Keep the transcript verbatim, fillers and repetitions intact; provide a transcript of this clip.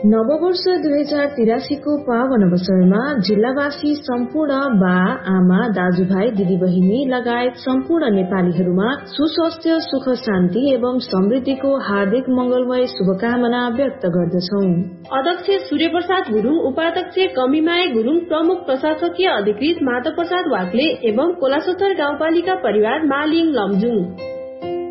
नववर्ष दुई हजार तिरासीको पावन अवसरमा जिल्लावासी सम्पूर्ण बा आमा दाजुभाइ दिदीबहिनी लगायत सम्पूर्ण नेपालीहरूमा सुस्वास्थ्य सुख शान्ति एवं समृद्धिको हार्दिक मंगलमय शुभकामना व्यक्त गर्दछौं। अध्यक्ष सूर्य प्रसाद गुरुङ, उपाध्यक्ष कमिमाया गुरुङ, प्रमुख प्रशासकीय अधिकृत माधव प्रसाद वाग्ले एवं कोलासोत्तर गाउँपालिका परिवार मालिङ लमजुङ।